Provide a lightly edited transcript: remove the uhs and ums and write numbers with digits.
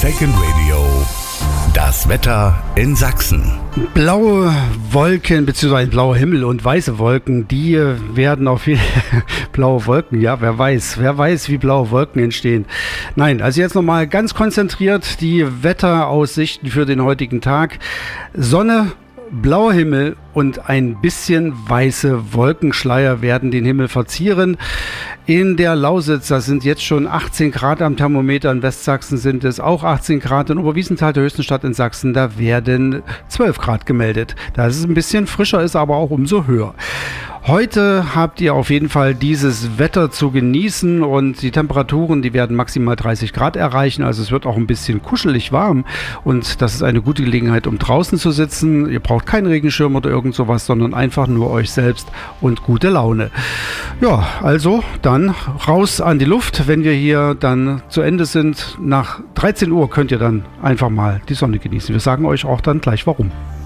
Second Radio, das Wetter in Sachsen. Blaue Wolken bzw. blauer Himmel und weiße Wolken, die werden auf jeden Fall blaue Wolken, ja, wer weiß, wie blaue Wolken entstehen. Nein, also jetzt nochmal ganz konzentriert die Wetteraussichten für den heutigen Tag. Sonne, blauer Himmel und ein bisschen weiße Wolkenschleier werden den Himmel verzieren. In der Lausitz, das sind jetzt schon 18 Grad am Thermometer, in Westsachsen sind es auch 18 Grad, in Oberwiesenthal, der höchsten Stadt in Sachsen, da werden 12 Grad gemeldet. Da ist es ein bisschen frischer, ist aber auch umso höher. Heute habt ihr auf jeden Fall dieses Wetter zu genießen und die Temperaturen, die werden maximal 30 Grad erreichen, also es wird auch ein bisschen kuschelig warm und das ist eine gute Gelegenheit, um draußen zu sitzen. Ihr braucht keinen Regenschirm oder irgend sowas, sondern einfach nur euch selbst und gute Laune. Ja, also dann raus an die Luft, wenn wir hier dann zu Ende sind. Nach 13 Uhr könnt ihr dann einfach mal die Sonne genießen. Wir sagen euch auch dann gleich warum.